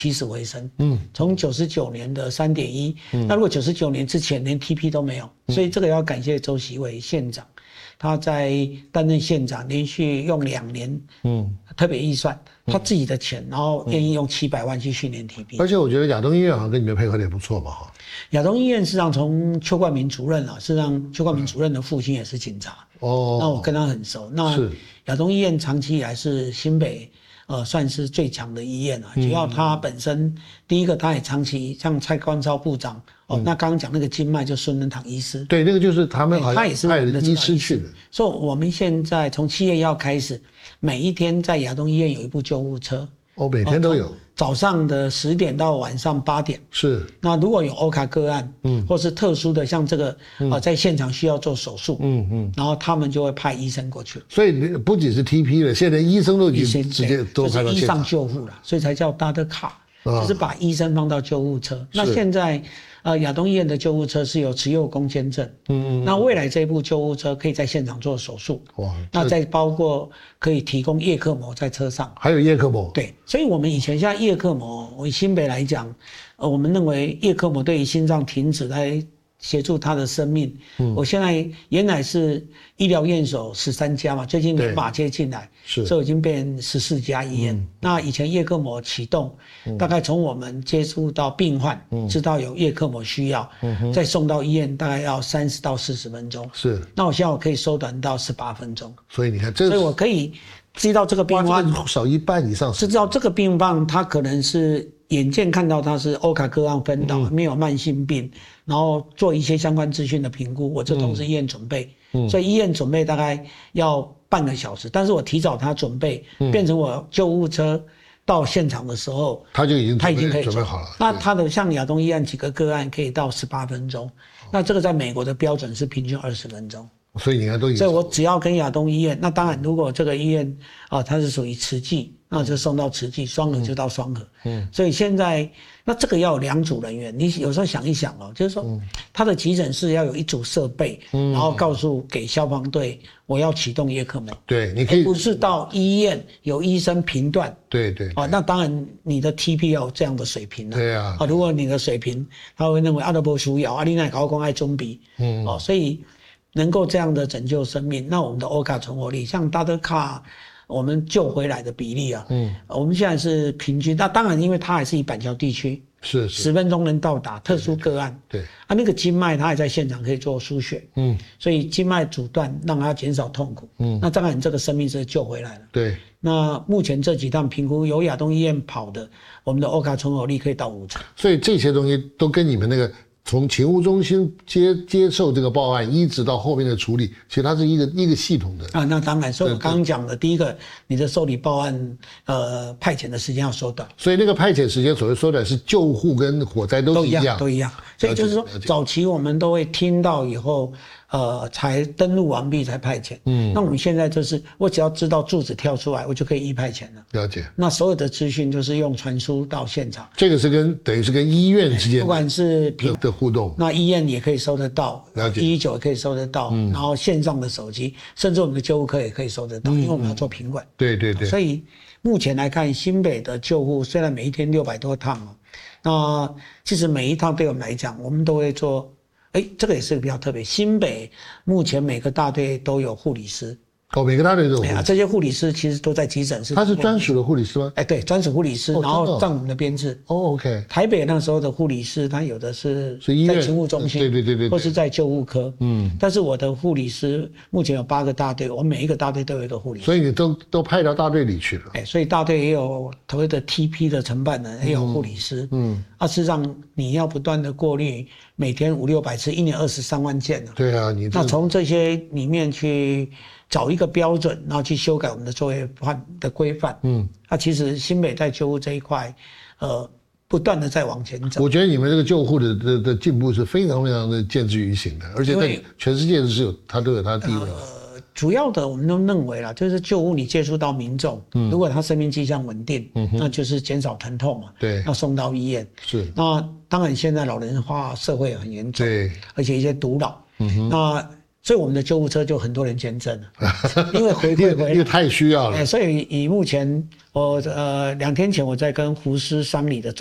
起死回生。从99年的3.1，那如果99年之前连 TP 都没有，所以这个要感谢周习伟县长，他在担任县长连续用2年，特别预算他自己的钱，然后愿意用700万去训练 TP。 而且我觉得亚东医院好像跟你们配合的也不错嘛哈。 亚东医院事实上从邱冠民主任事实上邱冠民主任的父亲也是警察，那我跟他很熟。那亚东医院长期以来是新北算是最强的医院主要他本身第一个他也长期像蔡冠超部长那刚刚讲那个经脉就孙仁堂医师， 对，那个就是他们好像他也是我们的医师去的。 所以我们现在从7月1号开始，每一天在亚东医院有一部救护车。 每天都有， 早上的10点到晚上8点。 是。 那如果有欧卡个案，或是特殊的，像这个在现场需要做手术，然后他们就会派医生过去。 所以不仅是 TP 了，现在医生都已经直接都派到现场， 就是医上救护了，所以才叫大的卡，就是把医生放到救护车。那现在亚东医院的救护车是有持有工签证，那未来这部救护车可以在现场做手术，那再包括可以提供叶克膜在车上， 还有叶克膜， 对，所以我们以前像叶克膜，以新北来讲，我们认为叶克膜对于心脏停止来协助他的生命。我现在原来是医疗院所13家嘛，最近联马接进来，所以已经变14家医院。那以前叶克膜启动，大概从我们接触到病患，知道有叶克膜需要，再送到医院大概要30到40分钟。 是。 那我现在我可以缩短到18分钟。 所以你看， 所以我可以知道这个病患少一半以上， 知道这个病患他可能是眼见看到他是欧卡个案分导，没有慢性病，然后做一些相关资讯的评估，我这同时医院准备，所以医院准备大概要半个小时，但是我提早他准备，变成我救护车到现场的时候，他已经可以准备好了。 那他的像亚东医院几个个案可以到18分钟，那这个在美国的标准是平均20分钟。 所以你看都已经， 所以我只要跟亚东医院，那当然如果这个医院它是属于慈济，那就送到慈济，双和就到双和。所以现在那这个要有2组人员，你有时候想一想就是说他的急诊室要有1组设备，然后告诉给消防队我要启动叶克膜。 对，你可以不是到医院有医生评断。 对。 那当然你的 TP 要有这样的水平对啊。 如果你的水平他会认为都不需要你那搞公爱准备。所以能够这样的拯救生命，那我们的欧卡存活率，像大德卡，我们救回来的比例我们现在是平均。那当然，因为它还是以板桥地区， 是 10分钟能到达，特殊个案， 对那个经脉它还在现场可以做输血，所以经脉阻断让它减少痛苦，那当然这个生命是救回来了， 对。 那目前这几趟评估由亚东医院跑的，我们的欧卡存活率可以到50%， 所以这些东西都跟你们那个。从勤务中心接受这个报案，一直到后面的处理，其实它是一个系统的那当然，所以我刚刚讲的第一个，你的受理报案派遣的时间要缩短， 所以那个派遣时间所谓缩短是救护跟火灾都一样， 所以就是说早期我们都会听到以后才登录完毕才派遣，那我们现在就是我只要知道柱子跳出来，我就可以派遣了。 了解。 那所有的资讯就是用传输到现场， 这个是等于是跟医院之间不管是的互动， 那医院也可以收得到， 了解 119也可以收得到，然后线上的手机，甚至我们的救护科也可以收得到，因为我们要做品管。 对。 所以目前来看，新北的救护虽然每一天600多趟那其实每一趟对我们来讲，我们都会做。这个也是比较特别。新北目前每个大队都有护理师， 每个大队都有。 这些护理师其实都在急诊室。 他是专属的护理师吗？ 对，专属护理师，然后占我们的编制。 OK。 台北那时候的护理师，他有的是在勤务中心， 对， 或是在救护科。但是我的护理师目前有8个大队，我们每一个大队都有一个护理师。 所以你都派到大队里去了。 所以大队也有所谓的 TP 的承办人，也有护理师。事实上你要不断的过滤，每天500-600次，1年23万件了。 对啊， 那从这些里面去找一个标准，然后去修改我们的作业的规范。其实新北在救护这一块，不断的在往前走。 我觉得你们这个救护的进步是非常非常的见之于行的，而且在全世界都有它的地位。 主要的我们都认为啦，就是救护你接触到民众，如果他生命迹象稳定，那就是减少疼痛嘛， 对， 要送到医院。 是。 那当然现在老人化社会很严重， 对， 而且一些毒老，那所以我们的救护车就很多人捐赠了，因为回馈回来， 因为太需要了。 所以以目前我2天前我在跟胡师商理的